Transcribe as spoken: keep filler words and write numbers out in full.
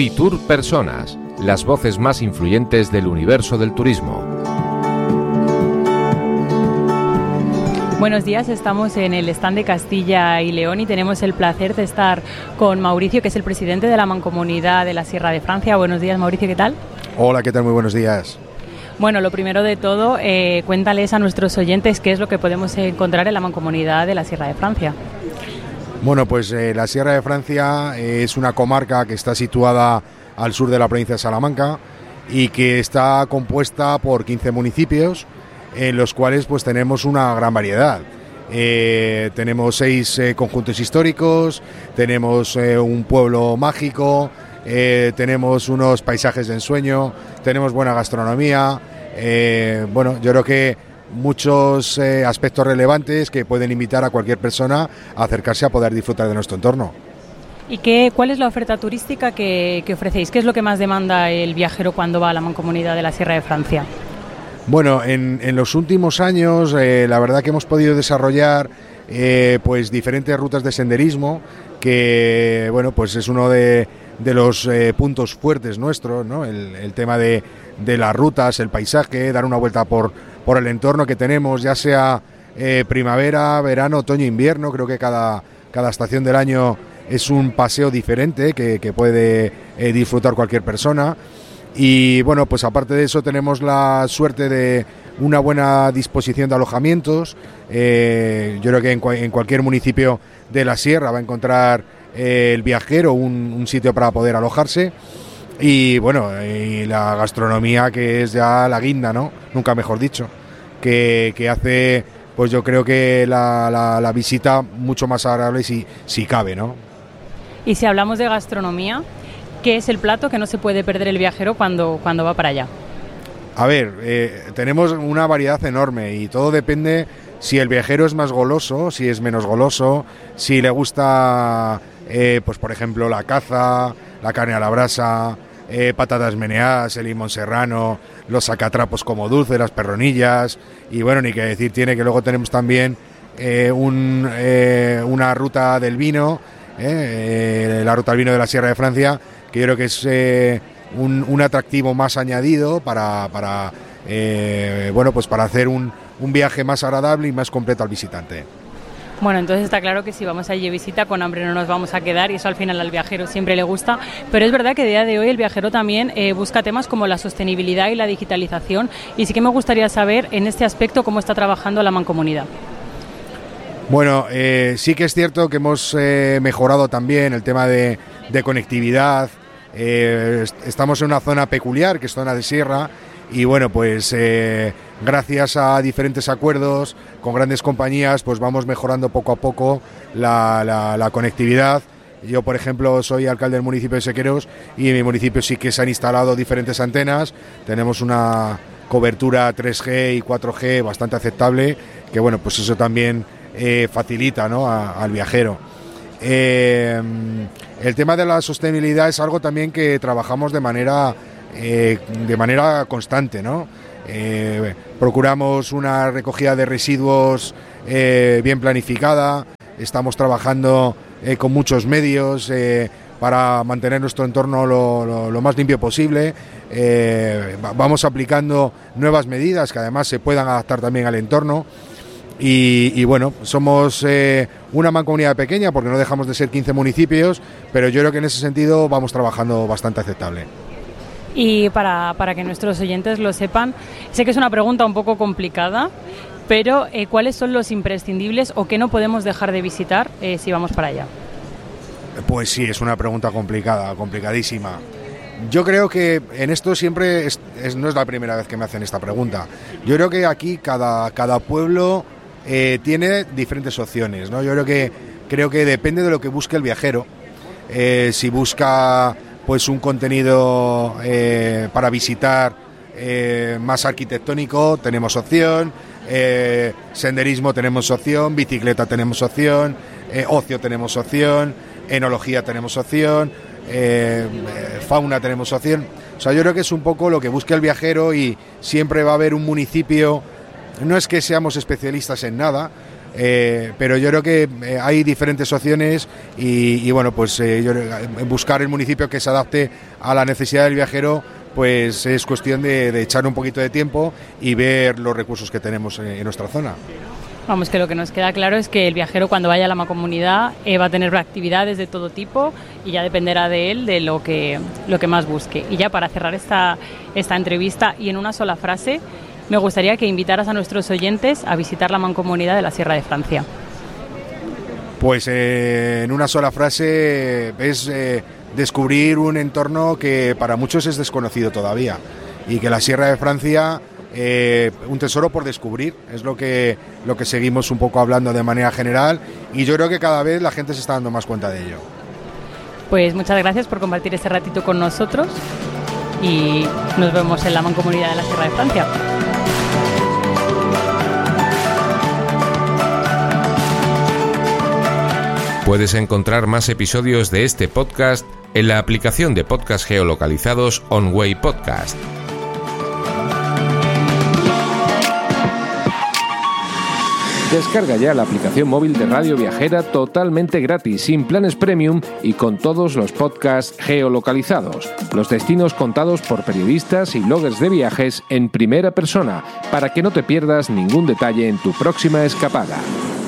Fitur Personas, las voces más influyentes del universo del turismo. Buenos días, estamos en el stand de Castilla y León y tenemos el placer de estar con Mauricio, que es el presidente de la Mancomunidad de la Sierra de Francia. Buenos días, Mauricio, ¿qué tal? Hola, ¿qué tal? Muy buenos días. Bueno, lo primero de todo, eh, cuéntales a nuestros oyentes qué es lo que podemos encontrar en la Mancomunidad de la Sierra de Francia. Bueno, pues eh, la Sierra de Francia es una comarca que está situada al sur de la provincia de Salamanca y que está compuesta por quince municipios, en los cuales pues tenemos una gran variedad. Eh, tenemos seis eh, conjuntos históricos, tenemos eh, un pueblo mágico, eh, tenemos unos paisajes de ensueño, tenemos buena gastronomía, eh, bueno, yo creo que muchos eh, aspectos relevantes que pueden invitar a cualquier persona a acercarse a poder disfrutar de nuestro entorno. ¿Y qué, cuál es la oferta turística que, que ofrecéis? ¿Qué es lo que más demanda el viajero cuando va a la Mancomunidad de la Sierra de Francia? Bueno, en, en los últimos años eh, la verdad que hemos podido desarrollar eh, pues diferentes rutas de senderismo, que bueno, pues es uno de, de los eh, puntos fuertes nuestros, ¿no? El, el tema de, de las rutas, el paisaje, dar una vuelta por, por el entorno que tenemos, ya sea eh, primavera, verano, otoño, invierno. Creo que cada, cada estación del año es un paseo diferente que, que puede eh, disfrutar cualquier persona. Y bueno, pues aparte de eso tenemos la suerte de una buena disposición de alojamientos. Eh, yo creo que en, cua- en cualquier municipio de la sierra va a encontrar eh, el viajero un, un sitio para poder alojarse. Y bueno, y la gastronomía, que es ya la guinda, ¿no? Nunca mejor dicho, que, que hace, pues yo creo que la, la, la visita mucho más agradable si, si cabe, ¿no? Y si hablamos de gastronomía, ¿qué es el plato que no se puede perder el viajero cuando, cuando va para allá? A ver, eh, tenemos una variedad enorme y todo depende si el viajero es más goloso, si es menos goloso, si le gusta, eh, pues por ejemplo, la caza, la carne a la brasa, eh, patatas meneadas, el limón serrano, los sacatrapos como dulce, las perronillas, y bueno, ni que decir tiene que luego tenemos también eh, un, eh, una ruta del vino, eh, eh, la ruta del vino de la Sierra de Francia, que yo creo que es eh, un, un atractivo más añadido para, para eh, bueno, pues para hacer un, un viaje más agradable y más completo al visitante. Bueno, entonces está claro que si vamos allí de visita, con hambre no nos vamos a quedar, y eso al final al viajero siempre le gusta, pero es verdad que a día de hoy el viajero también eh, busca temas como la sostenibilidad y la digitalización, y sí que me gustaría saber en este aspecto cómo está trabajando la Mancomunidad. Bueno, eh, sí que es cierto que hemos eh, mejorado también el tema de, de conectividad. Eh, estamos en una zona peculiar, que es zona de sierra, y bueno, pues eh, gracias a diferentes acuerdos con grandes compañías, pues vamos mejorando poco a poco la, la, la conectividad. Yo, por ejemplo, soy alcalde del municipio de Sequeros y en mi municipio sí que se han instalado diferentes antenas. Tenemos una cobertura tres G y cuatro G bastante aceptable, que bueno, pues eso también eh, facilita, ¿no?, a, al viajero. Eh, el tema de la sostenibilidad es algo también que trabajamos de manera eh, de manera constante, ¿no? Eh, procuramos una recogida de residuos eh, bien planificada. Estamos trabajando eh, con muchos medios eh, para mantener nuestro entorno lo, lo, lo más limpio posible. Eh, vamos aplicando nuevas medidas que además se puedan adaptar también al entorno. Y, y bueno, somos eh, una mancomunidad pequeña porque no dejamos de ser quince municipios, pero yo creo que en ese sentido vamos trabajando bastante aceptable. Y para, para que nuestros oyentes lo sepan, sé que es una pregunta un poco complicada, pero eh, ¿cuáles son los imprescindibles o qué no podemos dejar de visitar eh, si vamos para allá? Pues sí, es una pregunta complicada, complicadísima. Yo creo que en esto siempre, es, es, no es la primera vez que me hacen esta pregunta. Yo creo que aquí cada, cada pueblo eh, tiene diferentes opciones, ¿no? Yo creo que, creo que depende de lo que busque el viajero. Eh, si busca pues un contenido eh, para visitar eh, más arquitectónico, tenemos opción, eh, senderismo tenemos opción, bicicleta tenemos opción, eh, ocio tenemos opción, enología tenemos opción, eh, fauna tenemos opción. O sea, yo creo que es un poco lo que busca el viajero y siempre va a haber un municipio. No es que seamos especialistas en nada, Eh, pero yo creo que eh, hay diferentes opciones y, y bueno, pues eh, yo, buscar el municipio que se adapte a la necesidad del viajero, pues es cuestión de, de echar un poquito de tiempo y ver los recursos que tenemos en, en nuestra zona. Vamos, que lo que nos queda claro es que el viajero cuando vaya a la mancomunidad eh, va a tener actividades de todo tipo y ya dependerá de él de lo que, lo que más busque. Y ya para cerrar esta, esta entrevista y en una sola frase, me gustaría que invitaras a nuestros oyentes a visitar la mancomunidad de la Sierra de Francia. Pues eh, en una sola frase es eh, descubrir un entorno que para muchos es desconocido todavía y que la Sierra de Francia, eh, un tesoro por descubrir, es lo que, lo que seguimos un poco hablando de manera general y yo creo que cada vez la gente se está dando más cuenta de ello. Pues muchas gracias por compartir este ratito con nosotros y nos vemos en la mancomunidad de la Sierra de Francia. Puedes encontrar más episodios de este podcast en la aplicación de podcast geolocalizados OnWay Podcast. Descarga ya la aplicación móvil de Radio Viajera totalmente gratis, sin planes premium y con todos los podcasts geolocalizados. Los destinos contados por periodistas y bloggers de viajes en primera persona, para que no te pierdas ningún detalle en tu próxima escapada.